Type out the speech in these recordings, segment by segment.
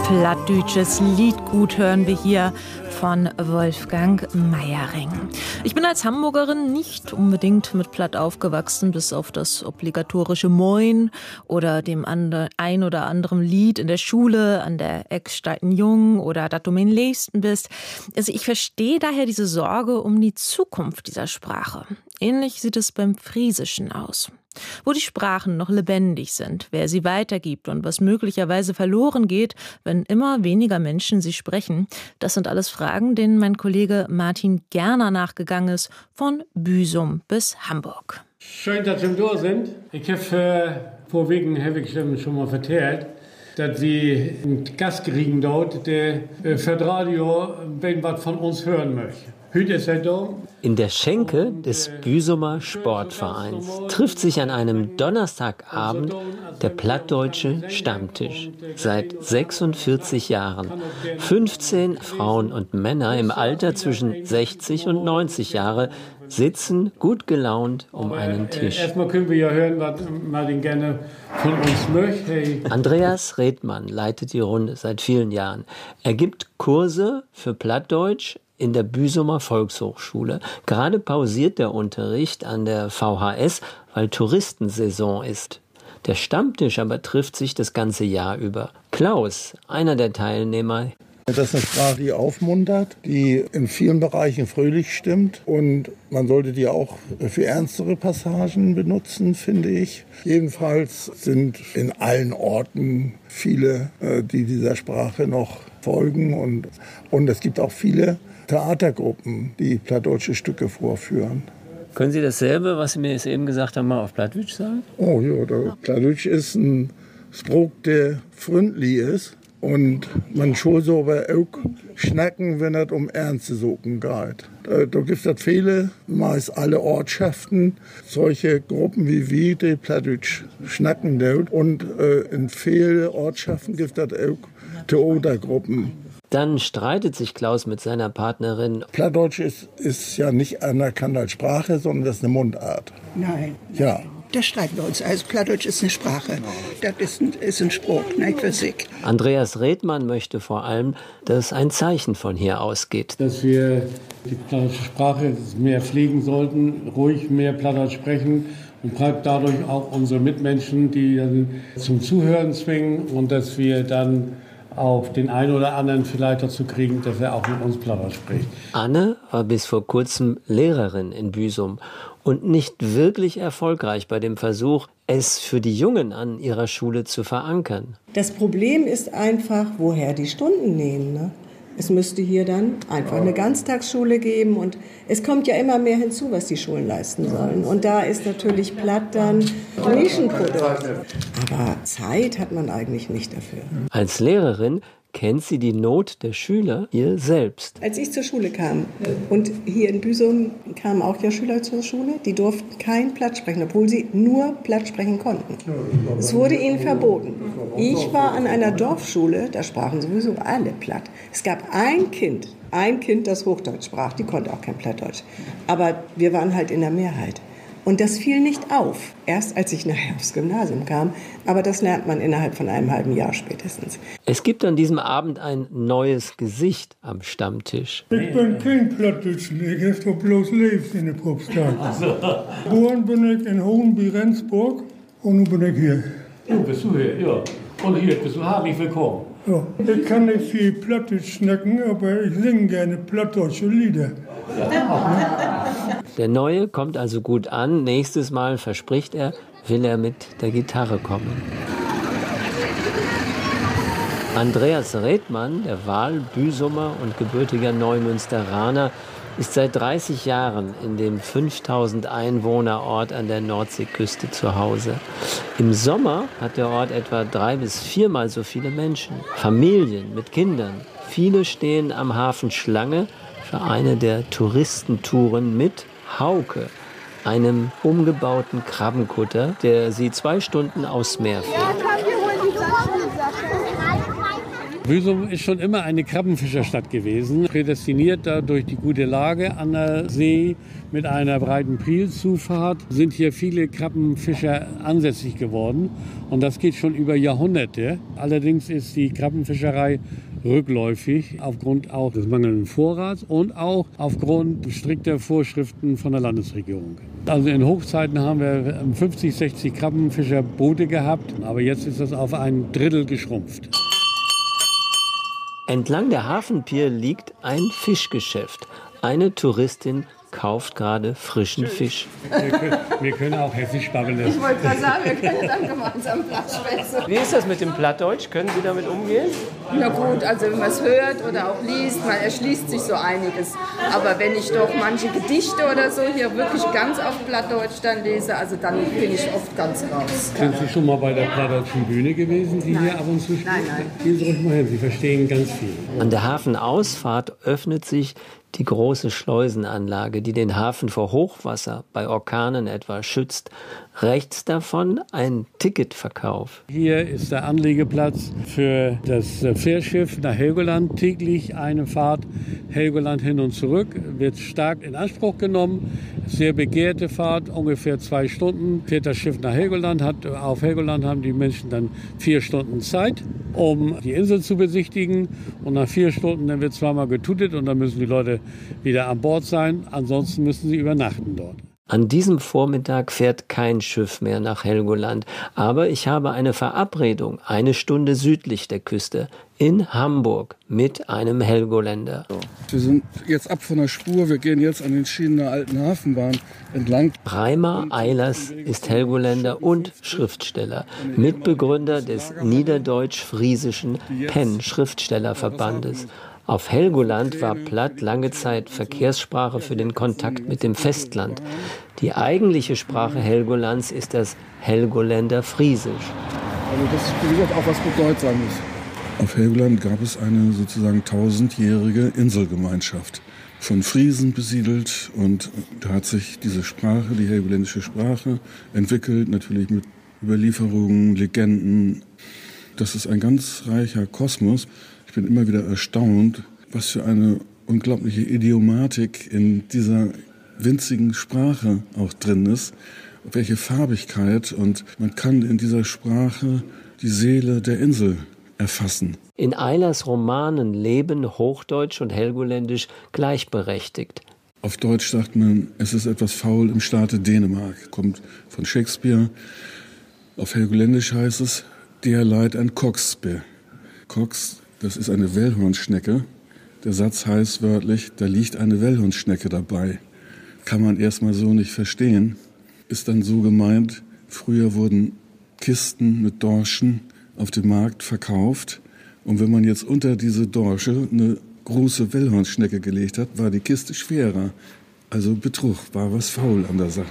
Plattdütsches Liedgut hören wir hier von Wolfgang Meiering. Ich bin als Hamburgerin nicht unbedingt mit Platt aufgewachsen, bis auf das obligatorische Moin oder dem ein oder anderen Lied in der Schule, an der Ecksteiten Jung oder dat du mein Liebsten bist. Also ich verstehe daher diese Sorge um die Zukunft dieser Sprache. Ähnlich sieht es beim Friesischen aus. Wo die Sprachen noch lebendig sind, wer sie weitergibt und was möglicherweise verloren geht, wenn immer weniger Menschen sie sprechen, das sind alles Fragen, denen mein Kollege Martin Gerner nachgegangen ist, von Büsum bis Hamburg. Schön, dass Sie da sind. Ich habe vorwiegend schon mal vertellt, dass wir einen Gast kriegen dort, der für das Radio was von uns hören möchte. Heute ist er da. In der Schenke des Büsumer Sportvereins trifft sich an einem Donnerstagabend der plattdeutsche Stammtisch. Seit 46 Jahren. 15 Frauen und Männer im Alter zwischen 60 und 90 Jahre sitzen gut gelaunt um einen Tisch. Erstmal können wir ja hören, was Martin gerne von uns möchte. Hey. Andreas Redmann leitet die Runde seit vielen Jahren. Er gibt Kurse für Plattdeutsch in der Büsumer Volkshochschule. Gerade pausiert der Unterricht an der VHS, weil Touristensaison ist. Der Stammtisch aber trifft sich das ganze Jahr über. Klaus, einer der Teilnehmer. Das ist eine Sprache, die aufmuntert, die in vielen Bereichen fröhlich stimmt und man sollte die auch für ernstere Passagen benutzen, finde ich. Jedenfalls sind in allen Orten viele, die dieser Sprache noch folgen und es gibt auch viele Theatergruppen, die plattdeutsche Stücke vorführen. Können Sie dasselbe, was Sie mir jetzt eben gesagt haben, mal auf Plattdeutsch sagen? Oh ja, Plattdeutsch ist ein Spruch, der freundlich ist. Und man schon so aber auch schnacken, wenn es um ernste Sachen geht. Da gibt es viele, meist alle Ortschaften, solche Gruppen wie wir, die Plattdeutsch schnacken dort. Und in vielen Ortschaften gibt es auch Theatergruppen. Dann streitet sich Klaus mit seiner Partnerin. Plattdeutsch ist ja nicht anerkannt als Sprache, sondern das ist eine Mundart. Nein. Ja. Das streiten wir uns. Also Plattdeutsch ist eine Sprache. Das ist ein Spruch, nicht für sich. Andreas Redmann möchte vor allem, dass ein Zeichen von hier ausgeht. Dass wir die plattdeutsche Sprache mehr pflegen sollten, ruhig mehr Plattdeutsch sprechen und dadurch auch unsere Mitmenschen, die dann zum Zuhören zwingen und dass wir dann auch den einen oder anderen vielleicht dazu kriegen, dass er auch mit uns Plattdeutsch spricht. Anne war bis vor kurzem Lehrerin in Büsum und nicht wirklich erfolgreich bei dem Versuch, es für die Jungen an ihrer Schule zu verankern. Das Problem ist einfach, woher die Stunden nehmen. Ne? Es müsste hier dann einfach eine Ganztagsschule geben und es kommt ja immer mehr hinzu, was die Schulen leisten sollen. Und da ist natürlich Platt dann Nischenprodukt. Aber Zeit hat man eigentlich nicht dafür. Als Lehrerin kennt sie die Not der Schüler hier selbst. Als ich zur Schule kam und hier in Büsum kamen auch ja Schüler zur Schule, die durften kein Platt sprechen, obwohl sie nur Platt sprechen konnten. Es wurde ihnen verboten. Ich war an einer Dorfschule, da sprachen sowieso alle Platt. Es gab ein Kind, das Hochdeutsch sprach, die konnte auch kein Plattdeutsch. Aber wir waren halt in der Mehrheit. Und das fiel nicht auf, erst als ich nachher aufs Gymnasium kam. Aber das lernt man innerhalb von einem halben Jahr spätestens. Es gibt an diesem Abend ein neues Gesicht am Stammtisch. Ich bin kein Plattdütschen, ich habe doch bloß gelebt in der Propststadt. Geboren bin ich in Hohenby-Rendsburg und nun bin ich hier. Du bist du hier, ja. Und hier bist du herzlich willkommen. Ja. Ich kann nicht viel Plattdeutsch schnacken, aber ich singe gerne plattdeutsche Lieder. Der Neue kommt also gut an. Nächstes Mal, verspricht er, will er mit der Gitarre kommen. Andreas Redmann, der Wahlbüsumer und gebürtiger Neumünsteraner, ist seit 30 Jahren in dem 5000 Einwohnerort an der Nordseeküste zu Hause. Im Sommer hat der Ort etwa 3 bis 4 Mal so viele Menschen, Familien mit Kindern. Viele stehen am Hafen Schlange für eine der Touristentouren mit Hauke, einem umgebauten Krabbenkutter, der sie 2 Stunden aufs Meer führt. Büsum ist schon immer eine Krabbenfischerstadt gewesen, prädestiniert durch die gute Lage an der See mit einer breiten Prielzufahrt sind hier viele Krabbenfischer ansässig geworden und das geht schon über Jahrhunderte. Allerdings ist die Krabbenfischerei rückläufig aufgrund auch des mangelnden Vorrats und auch aufgrund strikter Vorschriften von der Landesregierung. Also in Hochzeiten haben wir 50, 60 Krabbenfischerboote gehabt, aber jetzt ist das auf ein Drittel geschrumpft. Entlang der Hafenpier liegt ein Fischgeschäft. Eine Touristin kauft gerade frischen Fisch. Wir können auch hessisch babbeln. Ich wollte gerade sagen, wir können dann gemeinsam Platz schwätzen. Wie ist das mit dem Plattdeutsch? Können Sie damit umgehen? Na gut, also wenn man es hört oder auch liest, man erschließt sich so einiges. Aber wenn ich doch manche Gedichte oder so hier wirklich ganz auf Plattdeutsch dann lese, also dann bin ich oft ganz raus. Sind Sie schon mal bei der Plattdeutschen Bühne gewesen, die hier ab und zu spielt? Nein. Gehen Sie ruhig mal hin, Sie verstehen ganz viel. An der Hafenausfahrt öffnet sich die große Schleusenanlage, die den Hafen vor Hochwasser, bei Orkanen etwa, schützt. Rechts davon ein Ticketverkauf. Hier ist der Anlegeplatz für das Fährschiff nach Helgoland. Täglich eine Fahrt Helgoland hin und zurück, wird stark in Anspruch genommen. Sehr begehrte Fahrt, ungefähr 2 Stunden. Fährt das Schiff nach Helgoland. Auf Helgoland haben die Menschen dann 4 Stunden Zeit, um die Insel zu besichtigen. Und nach 4 Stunden dann wird zweimal getutet und dann müssen die Leute wieder an Bord sein. Ansonsten müssen sie übernachten dort. An diesem Vormittag fährt kein Schiff mehr nach Helgoland. Aber ich habe eine Verabredung, 1 Stunde südlich der Küste, in Hamburg, mit einem Helgoländer. Wir sind jetzt ab von der Spur, wir gehen jetzt an den Schienen der alten Hafenbahn entlang. Reimer Eilers ist Helgoländer und Schriftsteller, Mitbegründer des niederdeutsch-friesischen Penn-Schriftstellerverbandes. Auf Helgoland war Platt lange Zeit Verkehrssprache für den Kontakt mit dem Festland. Die eigentliche Sprache Helgolands ist das Helgoländer Friesisch. Also das ist auch was Bedeutsames. Auf Helgoland gab es eine sozusagen 1000-jährige Inselgemeinschaft, von Friesen besiedelt, und da hat sich diese Sprache, die helgoländische Sprache, entwickelt, natürlich mit Überlieferungen, Legenden. Das ist ein ganz reicher Kosmos. Ich bin immer wieder erstaunt, was für eine unglaubliche Idiomatik in dieser winzigen Sprache auch drin ist, welche Farbigkeit, und man kann in dieser Sprache die Seele der Insel erfassen. In Eilers Romanen leben Hochdeutsch und Helgoländisch gleichberechtigt. Auf Deutsch sagt man, es ist etwas faul im Staate Dänemark, kommt von Shakespeare. Auf Helgoländisch heißt es, der leidt ein Koksbe. Koks, das ist eine Wellhornschnecke. Der Satz heißt wörtlich, da liegt eine Wellhornschnecke dabei. Kann man erstmal so nicht verstehen. Ist dann so gemeint, früher wurden Kisten mit Dorschen auf dem Markt verkauft. Und wenn man jetzt unter diese Dorsche eine große Wellhornschnecke gelegt hat, war die Kiste schwerer. Also Betrug, war was faul an der Sache.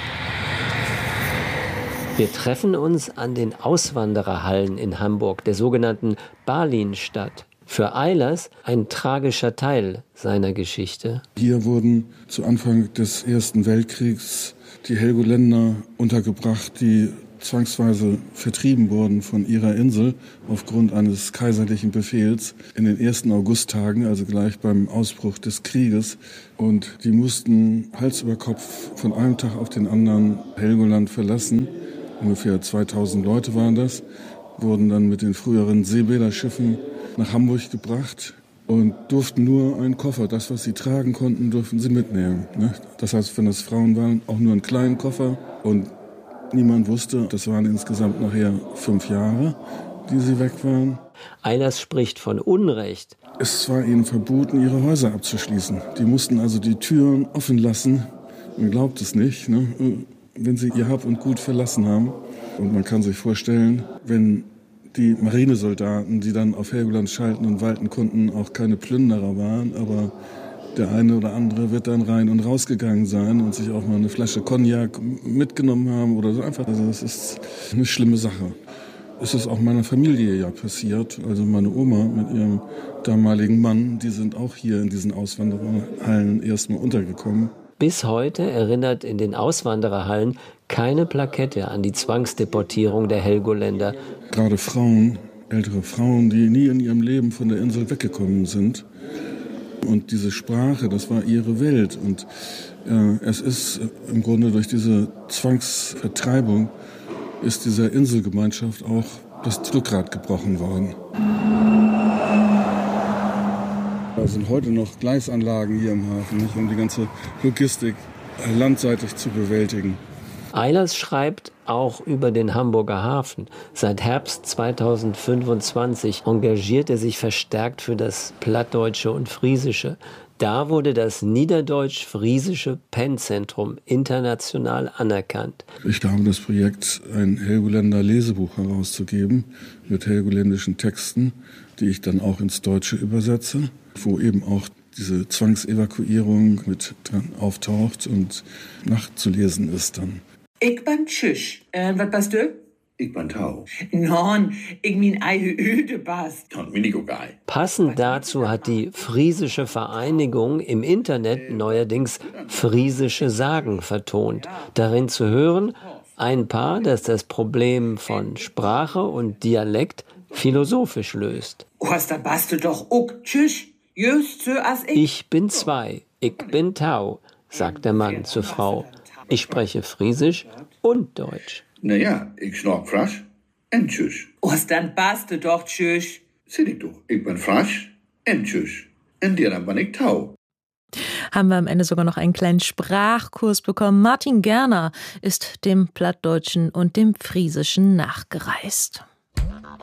Wir treffen uns an den Auswandererhallen in Hamburg, der sogenannten Balinstadt. Für Eilers ein tragischer Teil seiner Geschichte. Hier wurden zu Anfang des Ersten Weltkriegs die Helgoländer untergebracht, die zwangsweise vertrieben wurden von ihrer Insel aufgrund eines kaiserlichen Befehls in den ersten Augusttagen, also gleich beim Ausbruch des Krieges. Und die mussten Hals über Kopf von einem Tag auf den anderen Helgoland verlassen. Ungefähr 2000 Leute waren das, wurden dann mit den früheren Seebäderschiffen nach Hamburg gebracht und durften nur einen Koffer, das, was sie tragen konnten, durften sie mitnehmen. Das heißt, wenn das Frauen waren, auch nur einen kleinen Koffer, und niemand wusste, das waren insgesamt nachher 5 Jahre, die sie weg waren. Eilers spricht von Unrecht. Es war ihnen verboten, ihre Häuser abzuschließen. Die mussten also die Türen offen lassen. Man glaubt es nicht, wenn sie ihr Hab und Gut verlassen haben. Und man kann sich vorstellen, wenn die Marinesoldaten, die dann auf Helgoland schalten und walten konnten, auch keine Plünderer waren, aber der eine oder andere wird dann rein und rausgegangen sein und sich auch mal eine Flasche Cognac mitgenommen haben oder so einfach. Also das ist eine schlimme Sache. Es ist auch meiner Familie ja passiert. Also meine Oma mit ihrem damaligen Mann, die sind auch hier in diesen Auswandererhallen erstmal untergekommen. Bis heute erinnert in den Auswandererhallen keine Plakette an die Zwangsdeportierung der Helgoländer. Gerade Frauen ältere Frauen, die nie in ihrem Leben von der Insel weggekommen sind. Und diese Sprache, das war ihre Welt. Und es ist im Grunde durch diese Zwangsvertreibung ist dieser Inselgemeinschaft auch das Rückgrat gebrochen worden. Da sind heute noch Gleisanlagen hier im Hafen, nicht, um die ganze Logistik landseitig zu bewältigen. Eilers schreibt auch über den Hamburger Hafen. Seit Herbst 2025 engagiert er sich verstärkt für das Plattdeutsche und Friesische. Da wurde das Niederdeutsch-Friesische Pennzentrum international anerkannt. Ich habe das Projekt, ein Helgoländer Lesebuch herauszugeben mit helgoländischen Texten, die ich dann auch ins Deutsche übersetze, wo eben auch diese Zwangsevakuierung mit dran auftaucht und nachzulesen ist dann. Ich bin Tschüss. Was bist du? Ich bin Tau. Nein, ich mein eigen Öde bast. Kann mir nicht geil. Passend dazu hat die Friesische Vereinigung im Internet neuerdings friesische Sagen vertont. Darin zu hören, ein Paar, das das Problem von Sprache und Dialekt philosophisch löst. Was, da bist du doch auch Tschüss. Just so als ich. Ich bin 2, ich bin Tau, sagt der Mann zur Frau. Ich spreche Friesisch und Deutsch. Naja, ich schnack frasch en Tschüss. Was, dann bist du doch Tschüss. Seh ich doch, ich bin frasch en Tschüss. En dir dann bin ich Tau. Haben wir am Ende sogar noch einen kleinen Sprachkurs bekommen. Martin Gerner ist dem Plattdeutschen und dem Friesischen nachgereist.